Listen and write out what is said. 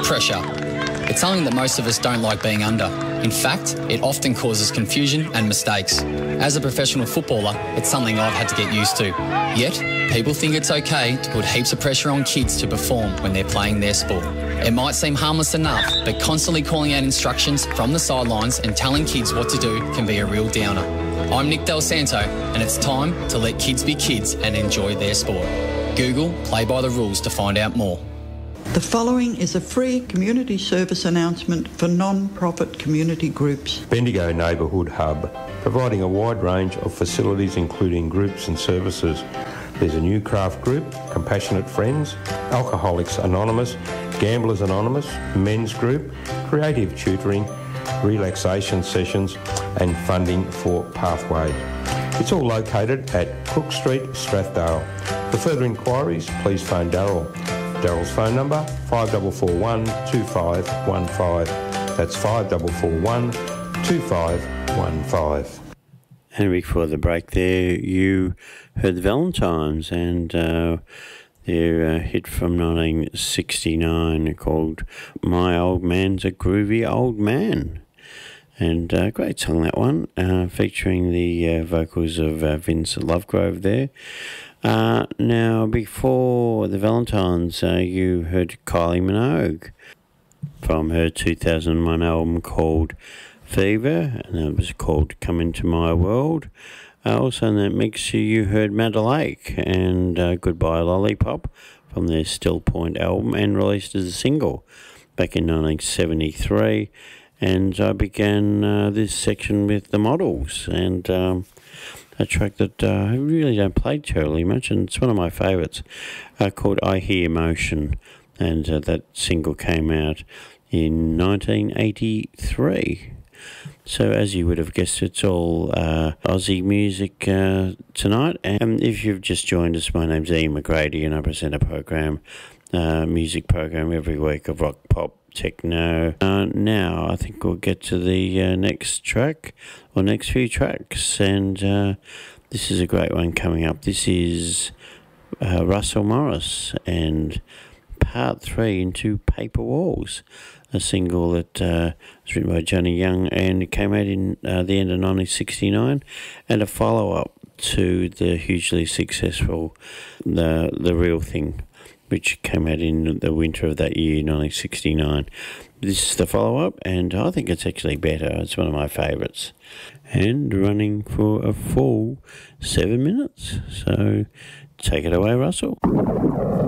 Pressure. It's something that most of us don't like being under. In fact, it often causes confusion and mistakes. As a professional footballer, it's something I've had to get used to. Yet, people think it's okay to put heaps of pressure on kids to perform when they're playing their sport. It might seem harmless enough, but constantly calling out instructions from the sidelines and telling kids what to do can be a real downer. I'm Nick Del Santo, and it's time to let kids be kids and enjoy their sport. Google Play by the Rules to find out more. The following is a free community service announcement for non-profit community groups. Bendigo Neighbourhood Hub, providing a wide range of facilities including groups and services. There's a new craft group, Compassionate Friends, Alcoholics Anonymous, Gamblers Anonymous, Men's Group, creative tutoring, relaxation sessions and funding for Pathway. It's all located at Cook Street, Strathdale. For further inquiries, please phone Darryl. Darryl's phone number, 5441 2515. That's 5441 2515. And before the break there, you heard the Valentines and their hit from 1969 called My Old Man's a Groovy Old Man. And great song, that one, featuring the vocals of Vince Lovegrove there. Now, before the Valentines, you heard Kylie Minogue from her 2001 album called Fever, and that was called Come Into My World. Also in that mix, you heard Madder Lake and Goodbye Lollipop from their Still Point album and released as a single back in 1973. And I began this section with The Models, and a track that I really don't play terribly much, and it's one of my favourites, called I Hear Emotion, and that single came out in 1983. So as you would have guessed, it's all Aussie music tonight. And if you've just joined us, my name's Ian McGrady, and I present a music program every week of rock, pop, techno. Now I think we'll get to the next track, or next few tracks, and this is a great one coming up. This is Russell Morris and Part 3 into Paper Walls, a single that was written by Johnny Young and it came out in the end of 1969, and a follow-up to the hugely successful The Real Thing, which came out in the winter of that year, 1969. This is the follow-up, and I think it's actually better. It's one of my favourites. And running for a full 7 minutes. So take it away, Russell.